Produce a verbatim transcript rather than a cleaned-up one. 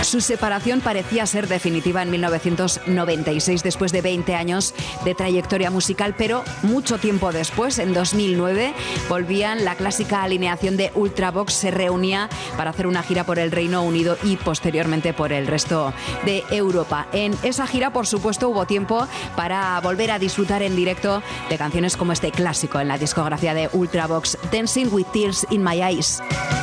Su separación parecía ser definitiva en mil novecientos noventa y seis, después de veinte años de trayectoria musical, pero mucho tiempo después, en dos mil nueve, volvían. La clásica alineación de Ultravox se reunía para hacer una gira por el Reino Unido y posteriormente por el resto de Europa. En esa gira, por supuesto, hubo tiempo para volver a disfrutar en directo de canciones como este clásico en la discografía de Ultravox, Dancing with Tears in My Eyes.